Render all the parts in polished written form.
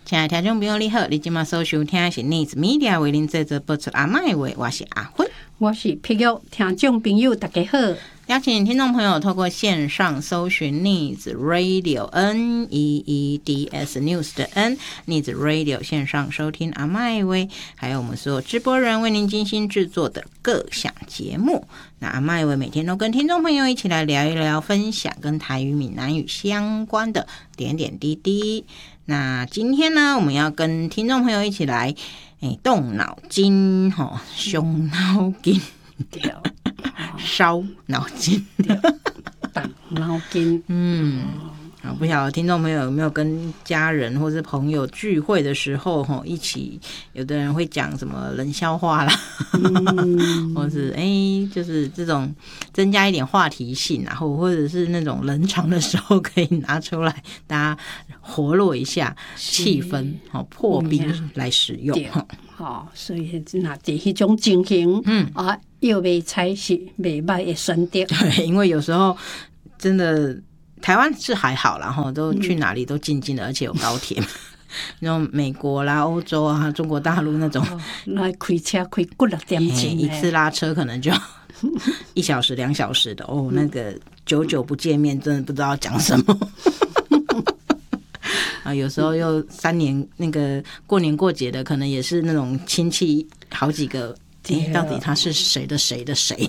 亲爱的听众朋友你好，你今晚所收听的是 News Media 为您制作播出阿麦话，我是阿芬， 我是碧玉。听众朋友大家好， 邀请听众朋友透过线上搜寻 News Radio NEEDS News 的 N News Radio 线上收听阿麦话，还有我们所有直播人为您精心制作的各项节目。那阿麦话每天都跟听众朋友一起来聊一聊，分享跟台语闽南语相关的点点滴滴。那今天呢，我们要跟听众朋友一起来动脑筋伤脑筋烧脑筋动脑筋不晓得听众朋友有没有跟家人或是朋友聚会的时候一起，有的人会讲什么冷笑话啦或是就是这种增加一点话题性，然后或者是那种冷场的时候可以拿出来大家活络一下气氛破冰来使用所以那在那种情形又袂采是袂歹的选择。 对，因为有时候真的台湾是还好啦，都去哪里都近近的，而且有高铁那种美国啦、欧洲啊、中国大陆那种来开车开几6点钟一次拉车可能就1小时2小时的那个久久不见面真的不知道讲什么有时候又3年那个过年过节的可能也是那种亲戚好几个到底他是谁的谁的谁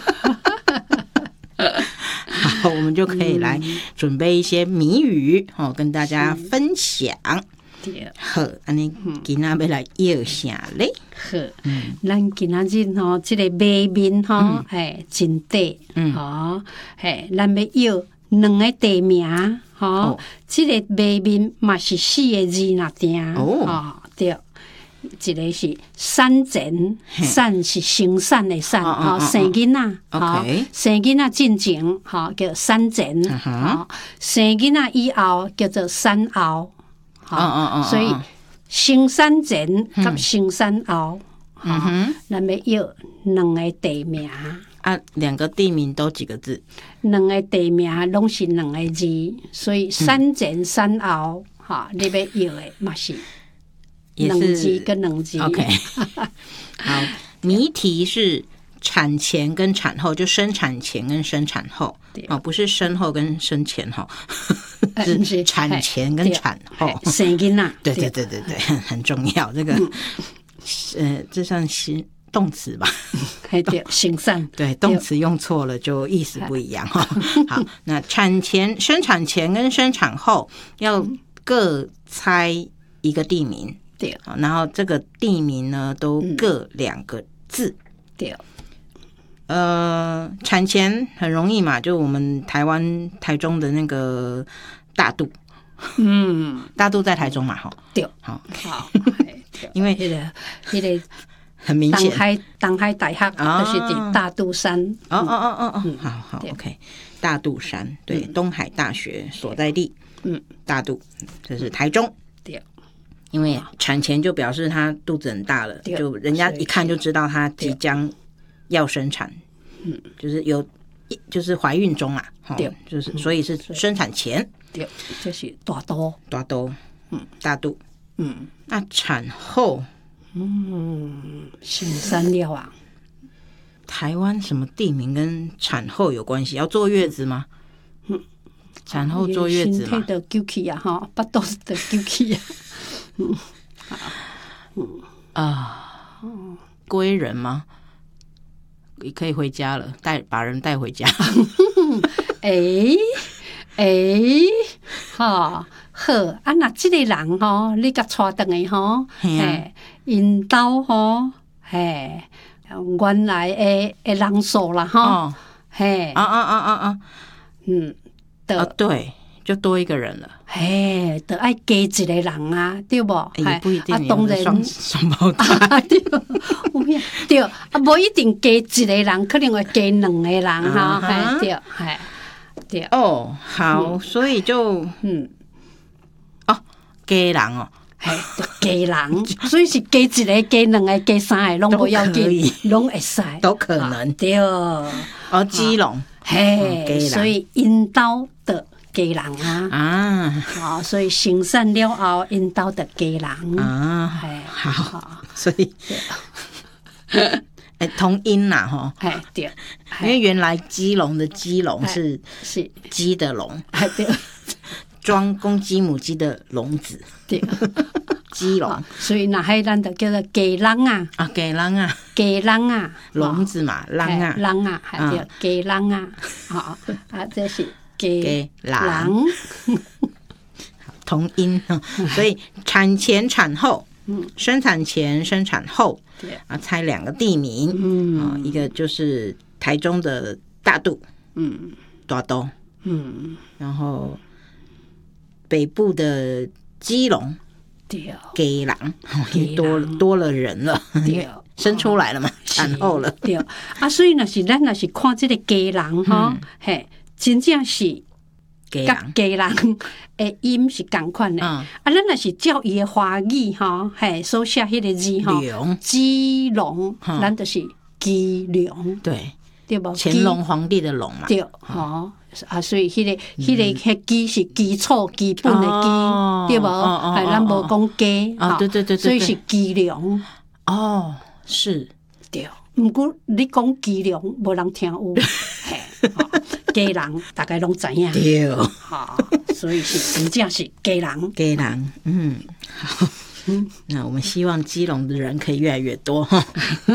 好，我们就可以来准备一些谜语跟大家分享。好，安尼今仔要来要啥咧？ 好，咱今仔日这个谜面真短咱要要2个地名这个谜面嘛是4个字那定对。一个是产前，产是生产的产生囡仔生囡仔进前叫产前生囡仔以后叫做产后所以生产前跟生产后咱要要2个地名 2个地名都几个字 ？2个地名拢是2个字，所以产前产后你要要的嘛是2字跟2字 OK 好，谜题是产前跟产后，就生产前跟生产后不是生后跟生前是产前跟产后生囡仔对对对对对很重要这个这算是动词吧对生产对动词用错了就意思不一样好，那生产前跟生产后要各猜一个地名对，然后这个地名呢都各2个字对产前很容易嘛，就我们台中的那个大肚大肚在台中嘛对好因为那个很明显东海大学就是在大肚山好 OK 大肚山对东海大学所在地大肚这是台中对， 因为产前就表示他肚子很大了，就人家一看就知道他即将要生产就是怀孕中啦就是所以是生产前对，就是大肚大肚那产后生产了台湾什么地名跟产后有关系？要坐月子吗？产后坐月子嘛， 身体就揪起巴肚子就揪起归人吗？可以回家了，把人带回家好那这个人你甲带回来因兜原来的人数啦对，就多一个人了就要加一个人对不也不一定当然双胞胎对对不一定加一个人，可能会加2个人对好所以就加人加人所以是加1个加2个加3个拢不要紧拢会使都可能对基隆所以因兜的家人啊，所以生产了后，因兜的家人啊，好，所以同音啦哈， 对， 因为原来基隆的基隆是鸡的笼， 对， 装公鸡母鸡的笼子， 对， 鸡笼， 所以那迄咱就叫做家人啊， 家人啊， 家人啊， 笼子嘛，人啊， 人啊，对，家人啊，这是家人， 同音，所以产前产后，生产前生产后，猜2个地名，一个就是台中的大肚，大肚，然后北部的基隆，基隆也多了人了，生出来了嘛，产后了， 对啊，所以咱若是看这个家人哈，真正是家人的音是同款的，咱若是照伊的华语哈，所写迄个字哈，基隆，咱就是基隆，对不？ 乾隆皇帝的隆嘛， 对，所以迄个基是基础基本的基，对不？咱无讲家， 对， 所以是基隆， 是， 对。毋过你讲基隆，无人听有，家人大概拢知影， 对， 所以是真正是家人， 好，那我们希望基隆的人可以越来越多哈。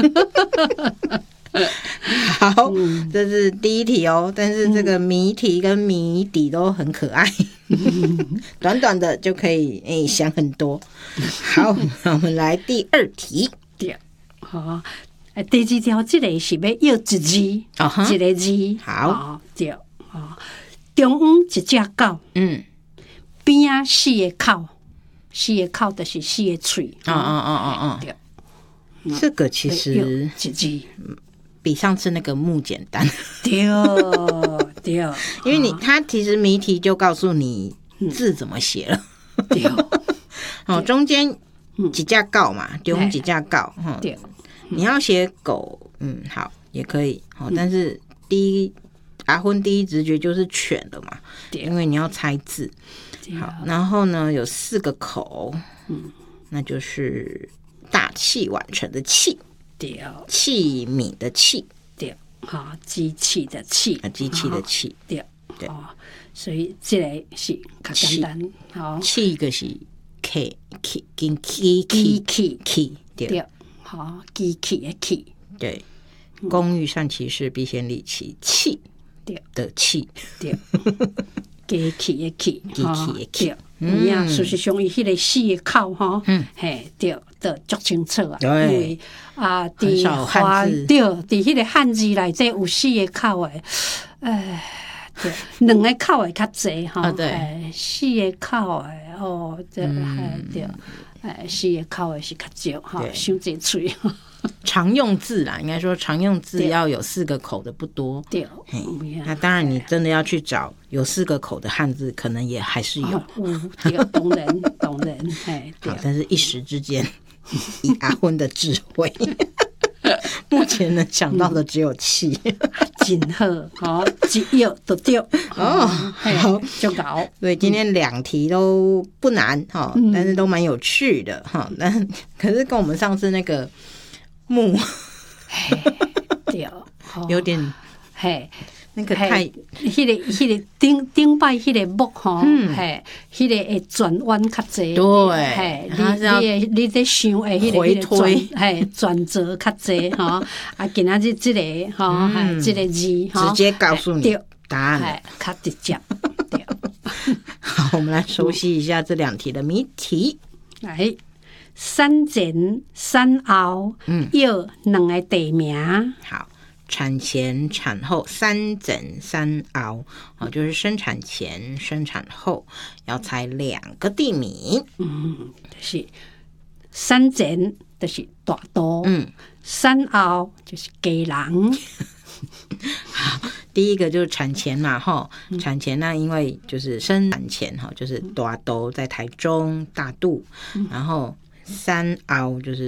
好，这是第一题哦，但是这个谜题跟谜底都很可爱，短短的就可以想很多。好，那我们来第2题。 对，好，第2条这个是要要一字，一个字。好，对，中央一只狗，边啊4个口，4个口就是4个嘴。对， 这个其实一字。 比上次那个木简单， 对， 因为它其实谜题就告诉你字怎么写了，对，中间几架告嘛，丢几架告，对，你要写狗，好也可以，但是阿昏第一直觉就是犬了嘛，因为你要猜字，好，然后呢有4个口，那就是大器晚成的器。对，器皿的器，对，机器的器，机器的器，对，所以这个是较简单，器个是 K， 跟 K， 对，机器的器，对，工欲善其事，必先利其器，对的器，对，机器的器，机器的器。事实上，伊迄个4个口哈，对，都足清楚啊。因为伫汉字，对，伫迄个汉字内底有4个口诶，对，2个口诶较济哈，对，4个口诶，对，4个口诶是较少哈，伤济嘴。常用字啦，应该说常用字要有4个口的不多。对，那当然你真的要去找有4个口的汉字，可能也还是有。对，懂人，好，但是一时之间，以阿昏的智慧，目前能想到的只有气。真好，一药都对。好，就搞。所以今天2题都不难哈，但是都蛮有趣的哈。但可是跟我们上次那个。木，对，有点，那个太，迄个顶摆迄个木吼，迄个会转弯较济，对，你在想诶，迄个转折较济哈，今仔日这个哈，这个字直接告诉你答案，较直接。对，好，我们来熟悉一下这2题的谜题，来。产前产后要2个地名。好，产前产后产前产后，就是生产前生产后要猜2个地名。就是产前就是大肚，产后就是家人。好，第一个就是产前嘛，产前那因为就是生产前就是大肚在台中大肚，然后产后就是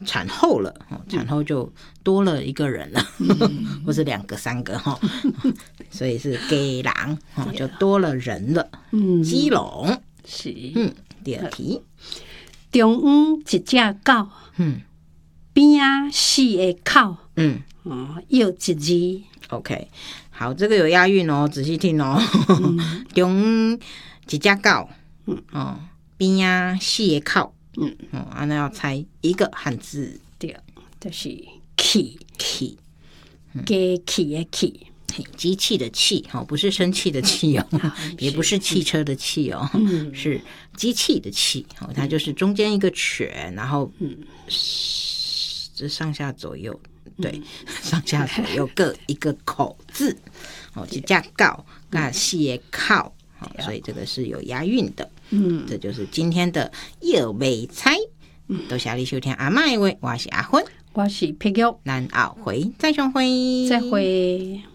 产后了，产后就多了一个人了，或是2个3个哈，所以是给人就多了人了。基隆是。 第二题， 中央一只狗，边啊4个口，要一字。 OK， 好，这个有押韵哦，仔细听哦。中央一只狗，边啊4个口，那要猜一个汉字。 对，就是气， 气， 机器的气。 机器的器不是生气的气哦，也不是汽车的气哦，是机器的器它就是中间一个犬，然后这上下左右，对，上下左右各一个口字一只狗跟4个口，所以这个是有押韵的。这就是今天的又未猜。多谢你收听阿嬷的话，我是阿芬， 我是碧玉， 咱后回再相会， 再会。